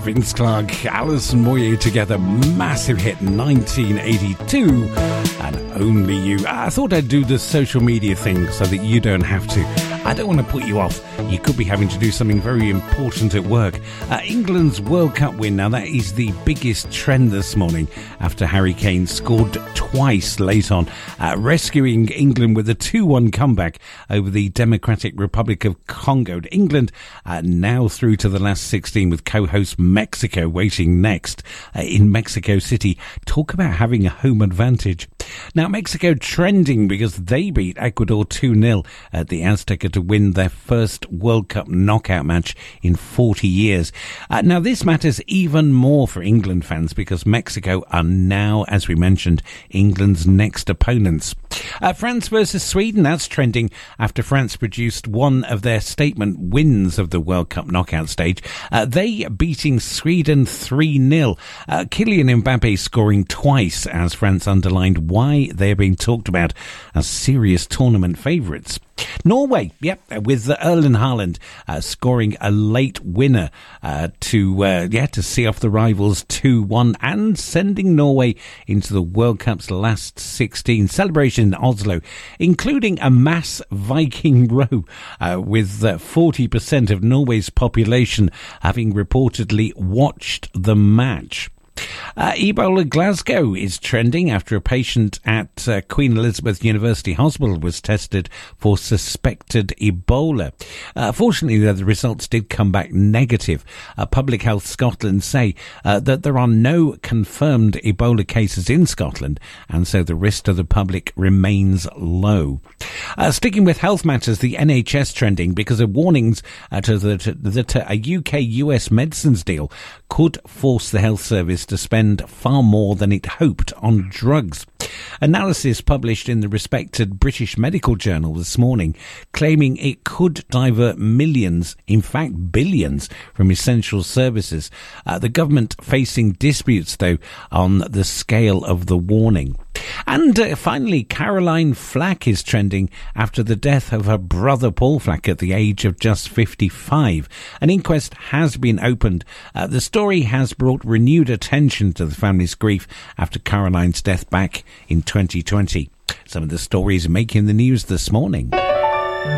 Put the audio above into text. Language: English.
Vince Clarke, Alison Moyet together, massive hit 1982, and Only You. I thought I'd do the social media thing so that you don't have to. I don't want to put you off. You could be having to do something very important at work. England's World Cup win, now that is the biggest trend this morning after Harry Kane scored twice late on, rescuing England with a 2-1 comeback over the Democratic Republic of Congo. England now through to the last 16 with co-host Mexico waiting next in Mexico City. Talk about having a home advantage. Now, Mexico trending because they beat Ecuador 2-0 at the Azteca to win their first World Cup knockout match in 40 years. Now, this matters even more for England fans because Mexico are now, as we mentioned, England's next opponents. France versus Sweden, that's trending after France produced one of their statement wins of the World Cup knockout stage. They beating Sweden 3-0. Kylian Mbappe scoring twice as France underlined why they're being talked about as serious tournament favourites. Norway, with Erling Haaland scoring a late winner to see off the rivals 2-1 and sending Norway into the World Cup's last 16. Celebration in Oslo, including a mass Viking row with 40% of Norway's population having reportedly watched the match. Ebola Glasgow is trending after a patient at Queen Elizabeth University Hospital was tested for suspected Ebola. Fortunately, the results did come back negative. Public Health Scotland say that there are no confirmed Ebola cases in Scotland, and so the risk to the public remains low. Sticking with health matters, the NHS trending because of warnings that a UK-US medicines deal could force the health service to spend far more than it hoped on drugs. Analysis published in the respected British Medical Journal this morning claiming it could divert millions, in fact billions, from essential services. The government facing disputes, though, on the scale of the warning. And finally, Caroline Flack is trending after the death of her brother Paul Flack at the age of just 55. An inquest has been opened. The story has brought renewed attention to the family's grief after Caroline's death back in 2020. Some of the stories making the news this morning.